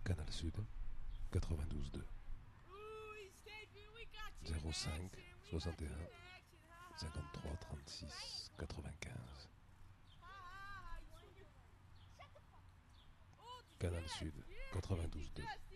Canal Sud 92.2 05 61 53 36 95. Canal Sud 92.2